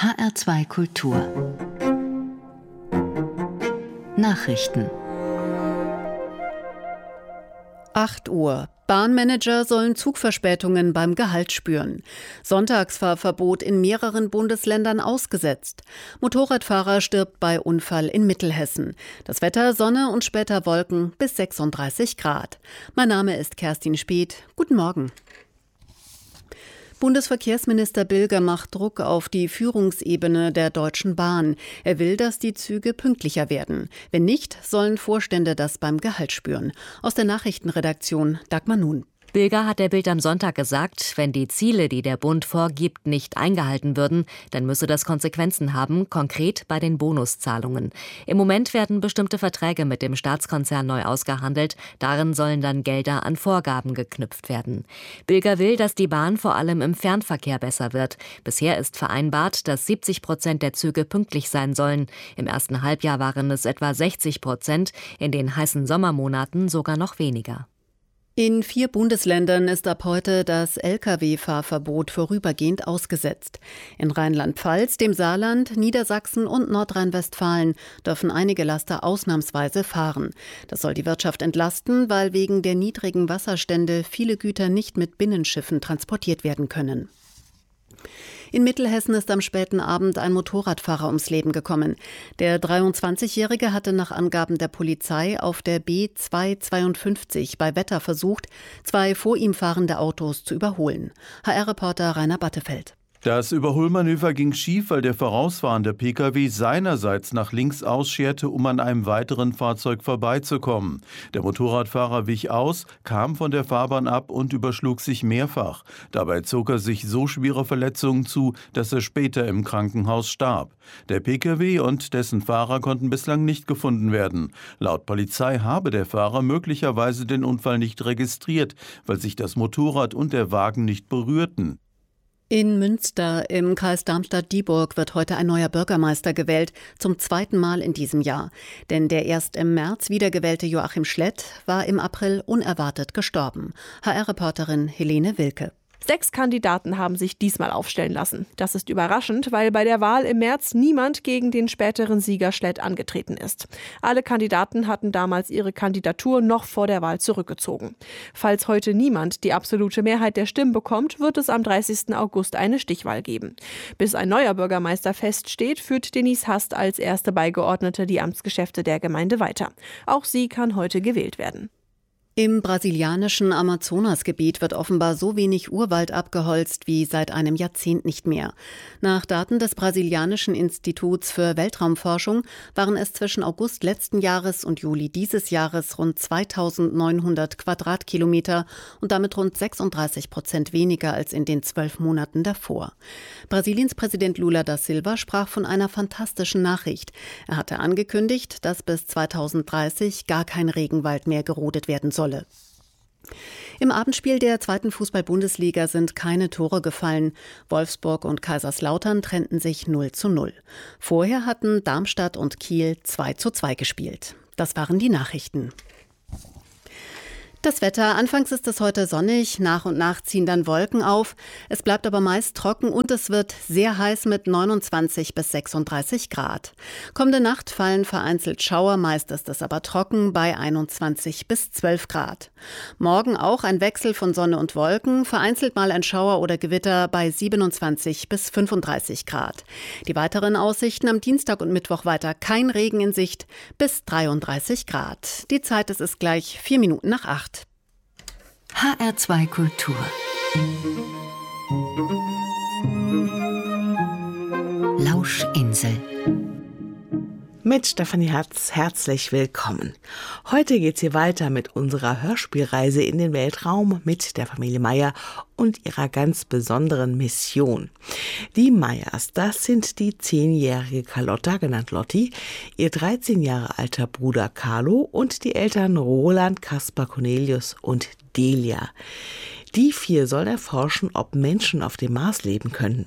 HR2 Kultur Nachrichten 8 Uhr. Bahnmanager sollen Zugverspätungen beim Gehalt spüren. Sonntagsfahrverbot in mehreren Bundesländern ausgesetzt. Motorradfahrer stirbt bei Unfall in Mittelhessen. Das Wetter: Sonne und später Wolken bis 36 Grad. Mein Name ist Kerstin Speth. Guten Morgen. Bundesverkehrsminister Bilger macht Druck auf die Führungsebene der Deutschen Bahn. Er will, dass die Züge pünktlicher werden. Wenn nicht, sollen Vorstände das beim Gehalt spüren. Aus der Nachrichtenredaktion Dagmar Nun. Bilger hat der Bild am Sonntag gesagt, wenn die Ziele, die der Bund vorgibt, nicht eingehalten würden, dann müsse das Konsequenzen haben, konkret bei den Bonuszahlungen. Im Moment werden bestimmte Verträge mit dem Staatskonzern neu ausgehandelt. Darin sollen dann Gelder an Vorgaben geknüpft werden. Bilger will, dass die Bahn vor allem im Fernverkehr besser wird. Bisher ist vereinbart, dass 70% der Züge pünktlich sein sollen. Im ersten Halbjahr waren es etwa 60%, in den heißen Sommermonaten sogar noch weniger. In 4 Bundesländern ist ab heute das Lkw-Fahrverbot vorübergehend ausgesetzt. In Rheinland-Pfalz, dem Saarland, Niedersachsen und Nordrhein-Westfalen dürfen einige Laster ausnahmsweise fahren. Das soll die Wirtschaft entlasten, weil wegen der niedrigen Wasserstände viele Güter nicht mit Binnenschiffen transportiert werden können. In Mittelhessen ist am späten Abend ein Motorradfahrer ums Leben gekommen. Der 23-Jährige hatte nach Angaben der Polizei auf der B252 bei Wetter versucht, 2 vor ihm fahrende Autos zu überholen. HR-Reporter Rainer Battefeld. Das Überholmanöver ging schief, weil der vorausfahrende Pkw seinerseits nach links ausscherte, um an einem weiteren Fahrzeug vorbeizukommen. Der Motorradfahrer wich aus, kam von der Fahrbahn ab und überschlug sich mehrfach. Dabei zog er sich so schwere Verletzungen zu, dass er später im Krankenhaus starb. Der Pkw und dessen Fahrer konnten bislang nicht gefunden werden. Laut Polizei habe der Fahrer möglicherweise den Unfall nicht registriert, weil sich das Motorrad und der Wagen nicht berührten. In Münster im Kreis Darmstadt-Dieburg wird heute ein neuer Bürgermeister gewählt, zum 2. Mal in diesem Jahr. Denn der erst im März wiedergewählte Joachim Schlett war im April unerwartet gestorben. HR-Reporterin Helene Wilke. 6 Kandidaten haben sich diesmal aufstellen lassen. Das ist überraschend, weil bei der Wahl im März niemand gegen den späteren Sieger Schlett angetreten ist. Alle Kandidaten hatten damals ihre Kandidatur noch vor der Wahl zurückgezogen. Falls heute niemand die absolute Mehrheit der Stimmen bekommt, wird es am 30. August eine Stichwahl geben. Bis ein neuer Bürgermeister feststeht, führt Denise Hast als erste Beigeordnete die Amtsgeschäfte der Gemeinde weiter. Auch sie kann heute gewählt werden. Im brasilianischen Amazonasgebiet wird offenbar so wenig Urwald abgeholzt wie seit einem Jahrzehnt nicht mehr. Nach Daten des brasilianischen Instituts für Weltraumforschung waren es zwischen August letzten Jahres und Juli dieses Jahres rund 2900 Quadratkilometer und damit rund 36% weniger als in den 12 Monaten davor. Brasiliens Präsident Lula da Silva sprach von einer fantastischen Nachricht. Er hatte angekündigt, dass bis 2030 gar kein Regenwald mehr gerodet werden soll. Im Abendspiel der 2. Fußball-Bundesliga sind keine Tore gefallen. Wolfsburg und Kaiserslautern trennten sich 0:0. Vorher hatten Darmstadt und Kiel 2:2 gespielt. Das waren die Nachrichten. Das Wetter: Anfangs ist es heute sonnig, nach und nach ziehen dann Wolken auf. Es bleibt aber meist trocken und es wird sehr heiß mit 29 bis 36 Grad. Kommende Nacht fallen vereinzelt Schauer, meist ist es aber trocken bei 21 bis 12 Grad. Morgen auch ein Wechsel von Sonne und Wolken, vereinzelt mal ein Schauer oder Gewitter bei 27 bis 35 Grad. Die weiteren Aussichten: am Dienstag und Mittwoch weiter kein Regen in Sicht, bis 33 Grad. Die Zeit: es ist gleich 4 Minuten nach 8. HR2 Kultur Lauschinsel Mit Stefanie Herz, herzlich willkommen. Heute geht's hier weiter mit unserer Hörspielreise in den Weltraum mit der Familie Meyer und ihrer ganz besonderen Mission. Die Meyers, das sind die 10-jährige Carlotta, genannt Lotti, ihr 13 Jahre alter Bruder Carlo und die Eltern Roland, Kaspar, Cornelius und Delia. Die 4 sollen erforschen, ob Menschen auf dem Mars leben können.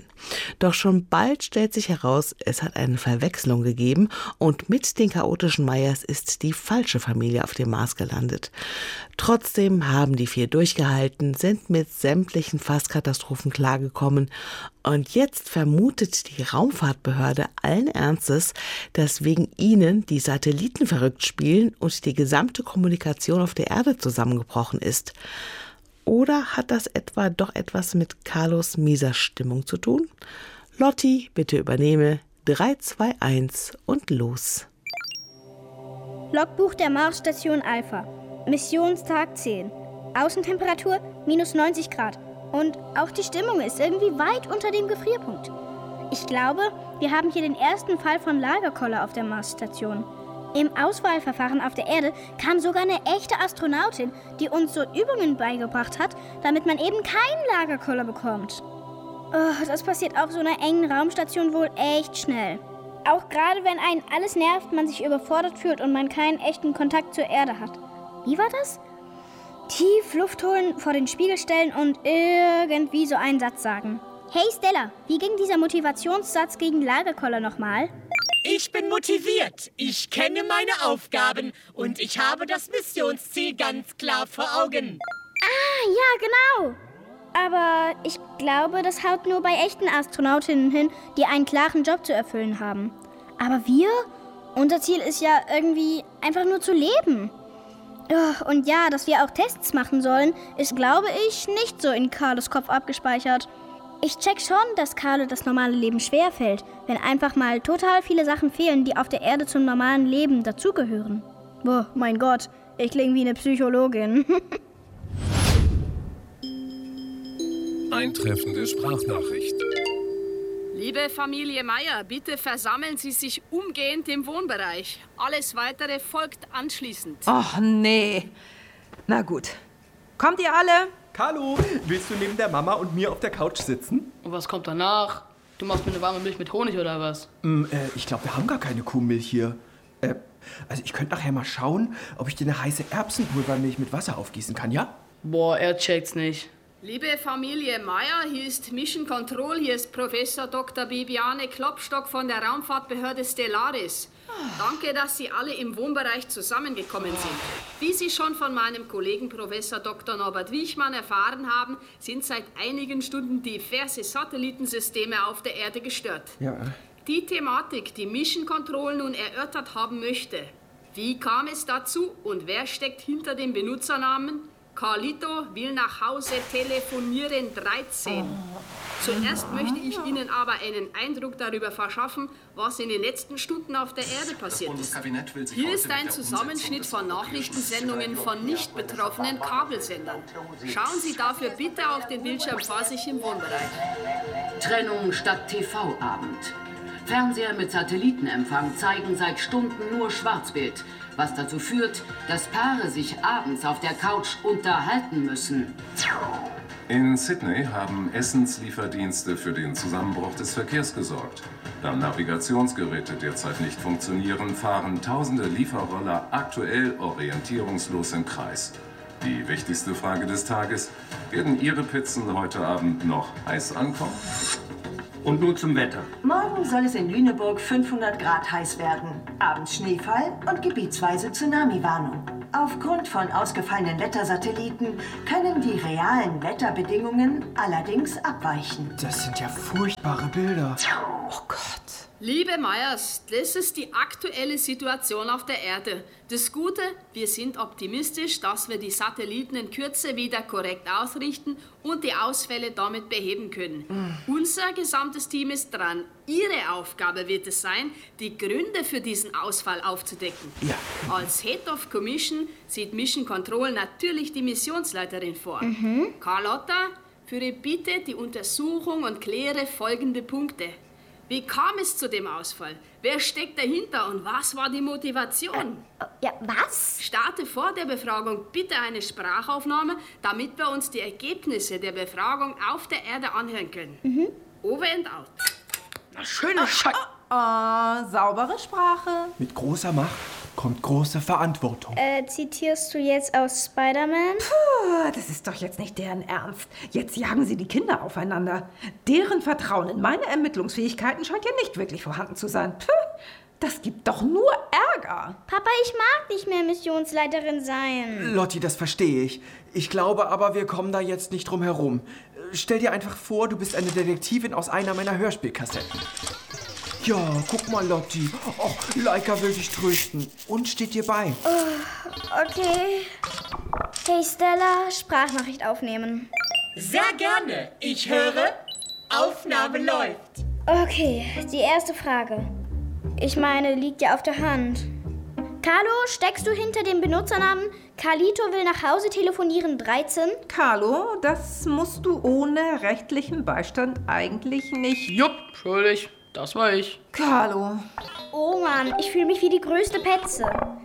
Doch schon bald stellt sich heraus, es hat eine Verwechslung gegeben und mit den chaotischen Meyers ist die falsche Familie auf dem Mars gelandet. Trotzdem haben die 4 durchgehalten, sind mit sämtlichen Fast-Katastrophen klargekommen und jetzt vermutet die Raumfahrtbehörde allen Ernstes, dass wegen ihnen die Satelliten verrückt spielen und die gesamte Kommunikation auf der Erde zusammengebrochen ist. Oder hat das etwa doch etwas mit Carlos mieser Stimmung zu tun? Lotti, bitte übernehme 3, 2, 1 und los. Logbuch der Marsstation Alpha. Missionstag 10. Außentemperatur minus 90 Grad. Und auch die Stimmung ist irgendwie weit unter dem Gefrierpunkt. Ich glaube, wir haben hier den ersten Fall von Lagerkoller auf der Marsstation. Im Auswahlverfahren auf der Erde kam sogar eine echte Astronautin, die uns so Übungen beigebracht hat, damit man eben keinen Lagerkoller bekommt. Oh, das passiert auf so einer engen Raumstation wohl echt schnell. Auch gerade wenn einen alles nervt, man sich überfordert fühlt und man keinen echten Kontakt zur Erde hat. Wie war das? Tief Luft holen, vor den Spiegel stellen und irgendwie so einen Satz sagen. Hey Stella, wie ging dieser Motivationssatz gegen Lagerkoller nochmal? Ich bin motiviert, ich kenne meine Aufgaben und ich habe das Missionsziel ganz klar vor Augen. Ah, ja, genau. Aber ich glaube, das haut nur bei echten Astronautinnen hin, die einen klaren Job zu erfüllen haben. Aber wir? Unser Ziel ist ja irgendwie einfach nur zu leben. Und ja, dass wir auch Tests machen sollen, ist, glaube ich, nicht so in Carlos Kopf abgespeichert. Ich check schon, dass Carlo das normale Leben schwerfällt, wenn einfach mal total viele Sachen fehlen, die auf der Erde zum normalen Leben dazugehören. Boah, mein Gott, ich klinge wie eine Psychologin. Eintreffende Sprachnachricht. Liebe Familie Meyer, bitte versammeln Sie sich umgehend im Wohnbereich. Alles Weitere folgt anschließend. Och, nee. Na gut. Kommt ihr alle? Carlo, willst du neben der Mama und mir auf der Couch sitzen? Und was kommt danach? Du machst mir eine warme Milch mit Honig oder was? Ich glaube, wir haben gar keine Kuhmilch hier. Also ich könnte nachher mal schauen, ob ich dir eine heiße Erbsenpulvermilch mit Wasser aufgießen kann, ja? Boah, er checkt's nicht. Liebe Familie Meyer, hier ist Mission Control, hier ist Professor Dr. Bibiane Klopstock von der Raumfahrtbehörde Stellaris. Danke, dass Sie alle im Wohnbereich zusammengekommen sind. Wie Sie schon von meinem Kollegen Professor Dr. Norbert Wiechmann erfahren haben, sind seit einigen Stunden diverse Satellitensysteme auf der Erde gestört. Ja. Die Thematik, die Mission Control nun erörtert haben möchte. Wie kam es dazu und wer steckt hinter dem Benutzernamen? Carlito will nach Hause telefonieren 13. Zuerst möchte ich Ihnen aber einen Eindruck darüber verschaffen, was in den letzten Stunden auf der Erde passiert ist. Hier ist ein Zusammenschnitt von Nachrichtensendungen von nicht betroffenen Kabelsendern. Schauen Sie dafür bitte auf den Bildschirm vor sich im Wohnbereich. Trennung statt TV-Abend. Fernseher mit Satellitenempfang zeigen seit Stunden nur Schwarzbild, was dazu führt, dass Paare sich abends auf der Couch unterhalten müssen. In Sydney haben Essenslieferdienste für den Zusammenbruch des Verkehrs gesorgt. Da Navigationsgeräte derzeit nicht funktionieren, fahren tausende Lieferroller aktuell orientierungslos im Kreis. Die wichtigste Frage des Tages: Werden Ihre Pizzen heute Abend noch heiß ankommen? Und nun zum Wetter. Morgen soll es in Lüneburg 500 Grad heiß werden. Abends Schneefall und gebietsweise Tsunami-Warnung. Aufgrund von ausgefallenen Wettersatelliten können die realen Wetterbedingungen allerdings abweichen. Das sind ja furchtbare Bilder. Oh Gott. Liebe Meyers, das ist die aktuelle Situation auf der Erde. Das Gute, wir sind optimistisch, dass wir die Satelliten in Kürze wieder korrekt ausrichten und die Ausfälle damit beheben können. Unser gesamtes Team ist dran. Ihre Aufgabe wird es sein, die Gründe für diesen Ausfall aufzudecken. Ja. Als Head of Commission sieht Mission Control natürlich die Missionsleiterin vor. Carlotta, führe bitte die Untersuchung und kläre folgende Punkte. Wie kam es zu dem Ausfall? Wer steckt dahinter und was war die Motivation? Ja, was? Starte vor der Befragung bitte eine Sprachaufnahme, damit wir uns die Ergebnisse der Befragung auf der Erde anhören können. Over and out. Na, schöne Scheiße. Saubere Sprache. Mit großer Macht kommt große Verantwortung. Zitierst du jetzt aus Spider-Man? Puh, das ist doch jetzt nicht deren Ernst. Jetzt jagen sie die Kinder aufeinander. Deren Vertrauen in meine Ermittlungsfähigkeiten scheint ja nicht wirklich vorhanden zu sein. Puh, das gibt doch nur Ärger. Papa, ich mag nicht mehr Missionsleiterin sein. Lotti, das verstehe ich. Ich glaube aber, wir kommen da jetzt nicht drum herum. Stell dir einfach vor, du bist eine Detektivin aus einer meiner Hörspielkassetten. Ja, guck mal, Lotti. Och, Laika will dich trösten und steht dir bei. Okay. Hey Stella, Sprachnachricht aufnehmen. Sehr gerne. Ich höre, Aufnahme läuft. Okay, die erste Frage. Ich meine, liegt ja auf der Hand. Carlo, steckst du hinter dem Benutzernamen Carlito will nach Hause telefonieren 13? Carlo, das musst du ohne rechtlichen Beistand eigentlich nicht. Jupp, schuldig. Das war ich. Carlo. Oh Mann, ich fühle mich wie die größte Petze.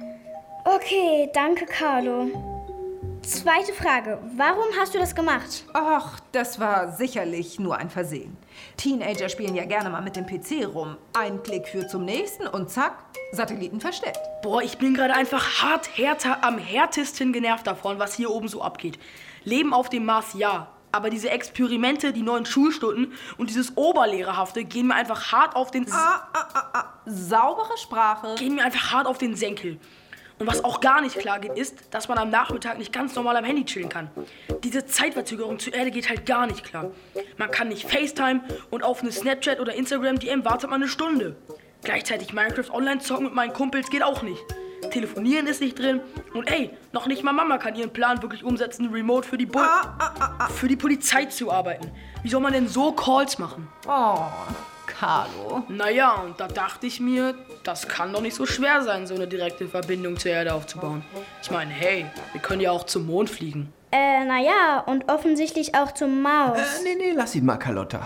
Okay, danke, Carlo. Zweite Frage. Warum hast du das gemacht? Ach, das war sicherlich nur ein Versehen. Teenager spielen ja gerne mal mit dem PC rum. Ein Klick führt zum nächsten und zack, Satelliten versteckt. Boah, ich bin gerade einfach am härtesten genervt davon, was hier oben so abgeht. Leben auf dem Mars, ja. Aber diese Experimente, die neuen Schulstunden und dieses Oberlehrerhafte gehen mir einfach hart auf den... Saubere Sprache. Gehen mir einfach hart auf den Senkel. Und was auch gar nicht klar geht, ist, dass man am Nachmittag nicht ganz normal am Handy chillen kann. Diese Zeitverzögerung zur Erde geht halt gar nicht klar. Man kann nicht FaceTime und auf eine Snapchat oder Instagram-DM wartet man eine Stunde. Gleichzeitig Minecraft online zocken mit meinen Kumpels geht auch nicht. Telefonieren ist nicht drin und ey, noch nicht mal Mama kann ihren Plan wirklich umsetzen, remote für die Polizei zu arbeiten. Wie soll man denn so Calls machen? Oh, Carlo. Naja, und da dachte ich mir, das kann doch nicht so schwer sein, so eine direkte Verbindung zur Erde aufzubauen. Ich meine, hey, wir können ja auch zum Mond fliegen. Naja, und offensichtlich auch zum Mars. Nee, lass ihn mal, Carlotta.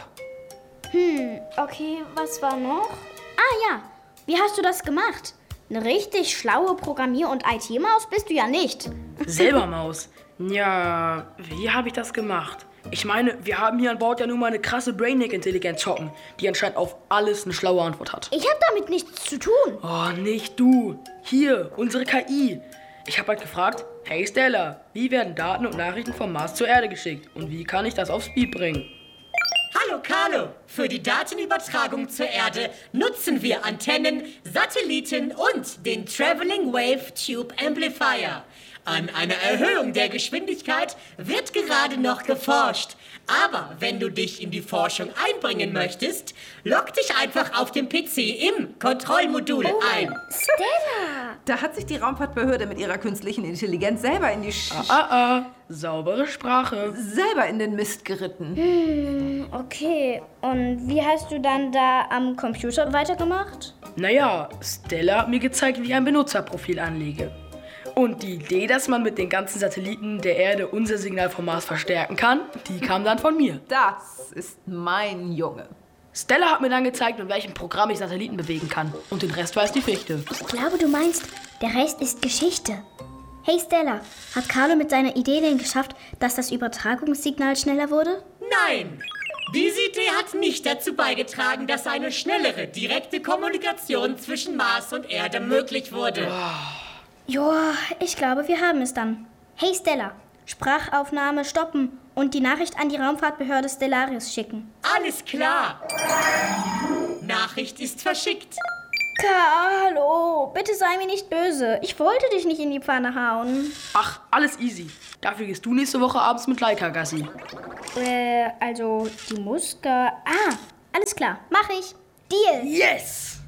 Okay, was war noch? Ah ja, wie hast du das gemacht? Eine richtig schlaue Programmier- und IT-Maus bist du ja nicht. Selber Maus? Ja, wie habe ich das gemacht? Ich meine, wir haben hier an Bord ja nun mal eine krasse Brainiac-Intelligenz hocken, die anscheinend auf alles eine schlaue Antwort hat. Ich habe damit nichts zu tun. Oh, nicht du. Hier, unsere KI. Ich habe halt gefragt, hey Stella, wie werden Daten und Nachrichten vom Mars zur Erde geschickt? Und wie kann ich das auf Speed bringen? Hallo Carlo, für die Datenübertragung zur Erde nutzen wir Antennen, Satelliten und den Traveling Wave Tube Amplifier. An einer Erhöhung der Geschwindigkeit wird gerade noch geforscht. Aber wenn du dich in die Forschung einbringen möchtest, log dich einfach auf dem PC im Kontrollmodul ein. Stella! Da hat sich die Raumfahrtbehörde mit ihrer künstlichen Intelligenz selber in die saubere Sprache. Selber in den Mist geritten. Okay. Und wie hast du dann da am Computer weitergemacht? Naja, Stella hat mir gezeigt, wie ich ein Benutzerprofil anlege. Und die Idee, dass man mit den ganzen Satelliten der Erde unser Signal vom Mars verstärken kann, die kam dann von mir. Das ist mein Junge. Stella hat mir dann gezeigt, mit welchem Programm ich Satelliten bewegen kann. Und den Rest weiß die Fichte. Ich glaube, du meinst, der Rest ist Geschichte. Hey Stella, hat Carlo mit seiner Idee denn geschafft, dass das Übertragungssignal schneller wurde? Nein! Diese Idee hat nicht dazu beigetragen, dass eine schnellere, direkte Kommunikation zwischen Mars und Erde möglich wurde. Joa, ich glaube, wir haben es dann. Hey Stella, Sprachaufnahme stoppen und die Nachricht an die Raumfahrtbehörde Stellaris schicken. Alles klar. Nachricht ist verschickt. Carlo, bitte sei mir nicht böse. Ich wollte dich nicht in die Pfanne hauen. Ach, alles easy. Dafür gehst du nächste Woche abends mit Laika Gassi. Also die Muska... alles klar, mach ich. Deal. Yes!